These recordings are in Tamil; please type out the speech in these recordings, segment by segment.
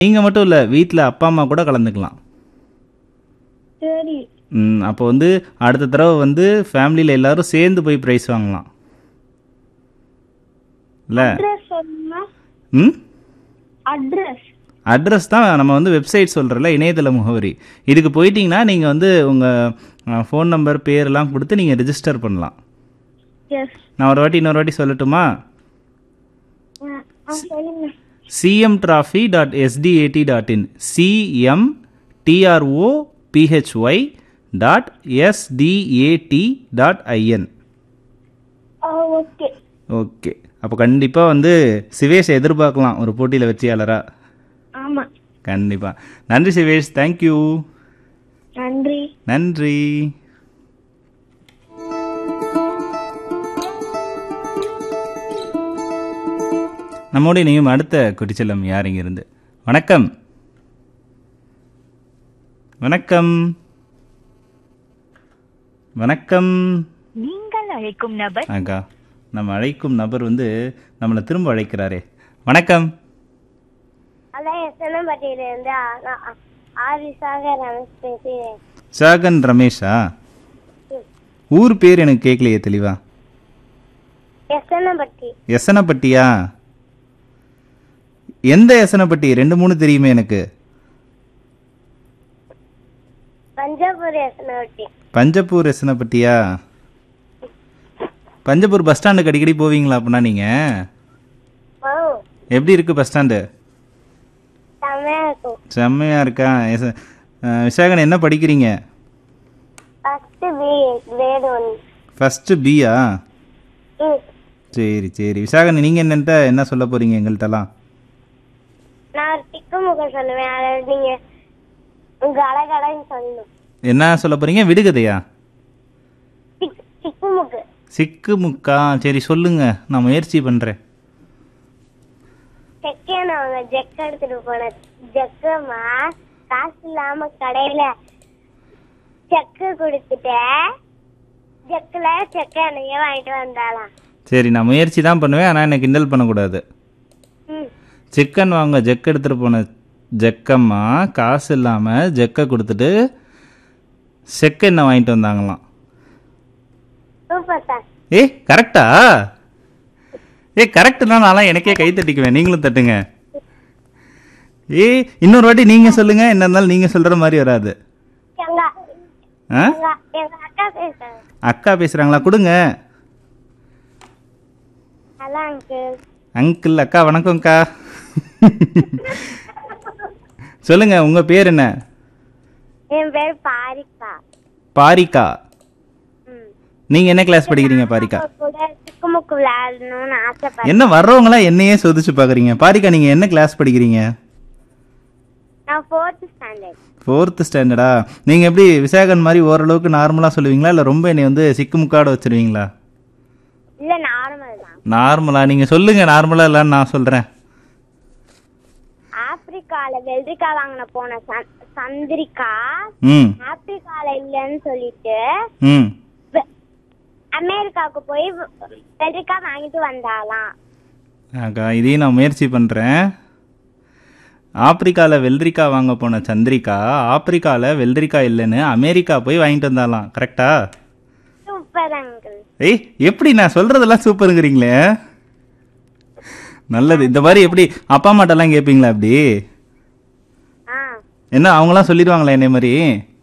நீங்கள் மட்டும் இல்லை, வீட்டில் அப்பா அம்மா கூட கலந்துக்கலாம். சரி. அப்போ வந்து அடுத்த தடவை வந்து ஃபேமிலியில் எல்லாரும் சேர்ந்து போய் ப்ரைஸ் வாங்கலாம் இல்லை? அட்ரஸ் சொல்லுங்க. ம் அட்ரஸ் அட்ரஸ் தான் நம்ம வந்து வெப்சைட் சொல்கிறல, இணையதள முகவரி. இதுக்கு போயிட்டீங்கன்னா நீங்கள் வந்து உங்கள் ஃபோன் நம்பர் பேரெல்லாம் கொடுத்து நீங்கள் ரிஜிஸ்டர் பண்ணலாம். எஸ். நான் இன்னொரு வாட்டி சொல்லட்டுமா? சொல்லுங்க. cmtrophy.sdat.in cmtrophy.sdat.in. ஓகே. ஓகே, அப்போ கண்டிப்பாக வந்து சிவேஷை எதிர்பார்க்கலாம் ஒரு போட்டியில் வெற்றியாளராக. ஆமா. கண்டிப்பாக. நன்றி சிவேஷ், தேங்க்யூ. நன்றி. நன்றி. நம்மோட இணையும் அடுத்த குட்டிச்செல்லம் யார் இங்கிருந்து? வணக்கம். வணக்கம். வணக்கம். நீங்கள் அழைக்கும் நபர் அக்கா, நம்ம அழைக்கும் நபர் வந்து நம்மளை திரும்ப அழைக்கிறாரே. வணக்கம். அதான் எஸ்என்பட்டியிலிருந்து ஆரிசாக ரமேஷ் பேசுகிறேன். சாகன் ரமேஷா? ஊர் பேர் எனக்கு கேட்கலையே தெளிவா. எஸ்என்பட்டி. எசனப்பட்டியா? எந்த எசனப்பட்டி? 2-3 தெரியுமே எனக்கு. பஞ்சாபூர் எஸ்என்பட்டி. பஞ்சப்பூர் எசனப்பட்டியா? பஞ்சப்பூர் பஸ் ஸ்டாண்டுக்கு அடிக்கடி போவீங்களா அப்படின்னா நீங்கள்? எப்படி இருக்கு பஸ் ஸ்டாண்டு? செம்மையா இருக்கும். செம்மையா இருக்கா? விசாகன் என்ன படிக்கிறீங்க? First B great 1. ஃபர்ஸ்ட் பியா? சரி சரி. விசாகன் நீங்கள் என்ன சொல்ல போறீங்க எங்கள்கிட்டலாம்? நான் திக்குமுக சொல்லுவேன், அதை நீங்க உங்க அழகழன்னு சொல்லணும். என்ன சொல்ல போறீங்க? விடுகதையா? திக்குமுக்கு. சிக்கு முக்கா? சரி சொல்லுங்க, நான் முயற்சி பண்றேன். செக்கேனவங்க ஜெக்க எடுத்துட்டு போன ஜெக்கமா காசு இல்லாம கடையில செக்கு கொடுத்துட்டு ஜெக்கில் செக்க எண்ணெய வாங்கிட்டு வந்தாலாம். சரி, நான் முயற்சி தான் பண்ணுவேன், ஆனால் என்ன கிண்டல் பண்ணக்கூடாது. சிக்கன் வாங்க ஜெக் எடுத்துகிட்டு போன ஜெக்கம்மா காசு இல்லாமல் ஜெக்கை கொடுத்துட்டு செக்க எண்ணெய் வாங்கிட்டு வந்தாங்களாம். Super sir. கரெக்டா? கரெக்டுனா நான்லாம் எனக்கே கை தட்டிக்குவேன், நீங்களும் தட்டுங்க. இன்னொரு வாட்டி நீங்கள் சொல்லுங்க, என்ன இருந்தாலும் நீங்கள் சொல்கிற மாதிரி வராது. அக்கா பேசுறாங்க. அக்கா பேசுகிறாங்களா? கொடுங்க. Hello uncle. அங்கிள். அக்கா வணக்கம்க்கா. சொல்லுங்க, உங்க பேர் என்ன? என் பேர் பாரிகா. பாரிகா. நீங்க என்ன கிளாஸ் படிக்கிறீங்க பாரிகா? சிக்குமுக்கு விளையாடணும்னு ஆசைப்படுறேன். என்ன வர்றவங்களா என்னையே சோதிச்சு பாக்குறீங்க? பாரிகா, நீங்க என்ன கிளாஸ் படிக்கிறீங்க? நான் 4th ஸ்டாண்டர்ட். 4th ஸ்டாண்டர்டா? நீங்க எப்படி விசாகன் மாதிரி ஓரளவுக்கு நார்மலா சொல்லுவீங்களா, இல்ல ரொம்ப என்னை வந்து சிக்குமுக்காட வச்சிருவீங்களா? இல்ல, நார்மல் தான். நார்மலா? நீங்க சொல்லுங்க, நார்மலா இல்லன்னு நான் சொல்றேன். ஆப்பிரிக்கால வெள்ளரிக்கா வாங்கின போன சந்திரிகா ஆப்பிரிக்கால இல்லன்னு சொல்லிட்டு அமெரிக்காவுக்கு போய் வெள்ளரிக்கா வாங்கிட்டு வந்தாலாம். அக்கா, இதையும் நான் முயற்சி பண்றேன். ஆப்பிரிக்கால வெள்ளரிக்கா வாங்க போன சந்திரிகா ஆப்பிரிக்கால வெள்ளரிக்கா இல்லைன்னு அமெரிக்கா போய் வாங்கிட்டு வந்தாலாம். கரெக்டா? Super uncle. எப்படி நான் சொல்றதெல்லாம் சூப்பருங்கிறீங்களே. நல்லது. இந்த மாதிரி எப்படி அப்பா அம்மாட்டெல்லாம் கேட்பீங்களா? அப்படி என்ன அவங்களாம் சொல்லிடுவாங்களா என்னை மாதிரி?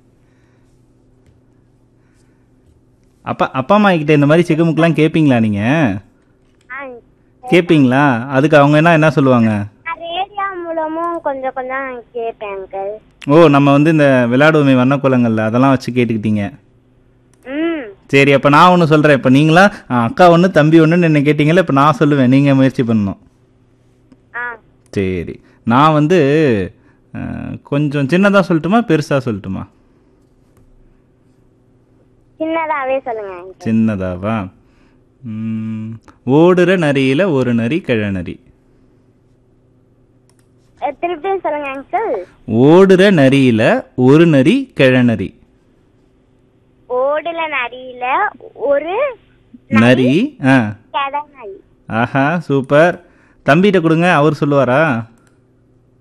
அப்பா அம்மா கிட்ட இந்த மாதிரி சிக்குமுக்கெல்லாம் கேட்பீங்களா நீங்க? கேட்பீங்களா? அதுக்கு அவங்க என்ன சொல்லுவாங்க? ரேடியோ மூலமும் கொஞ்சம் கொஞ்சம் கேட்பேன் அங்கிள். நம்ம வந்து இந்த விளையாடுவோமே வண்ணக்குளங்கள்ல அதெல்லாம் வச்சு கேட்டுக்கிட்டீங்க. சரி, அப்ப நான் ஒன்று சொல்றேன். இப்ப நீங்களா அக்கா ஒன்று தம்பி ஒன்றுன்னு என்ன கேட்டீங்களா? இப்ப நான் சொல்லுவேன், நீங்க முயற்சி பண்ணணும். சரி, நான் வந்து கொஞ்சம் சின்னதா சொல்லட்டுமா பெருசா சொல்லட்டுமா? சின்னதாவே சொல்லுங்க. சின்னதாவா? ஓடுற நரியில ஒரு நரி கிழநரி. திருப்பி சொல்லுங்க அங்கிள். ஓடுற நரியில ஒரு நரி கிழநரி. ஓடுல நரியில ஒரு நரி. கிழநரி. ஆஹா, சூப்பர். தம்பிகிட்ட கொடுங்க, அவர் சொல்லுவாரா?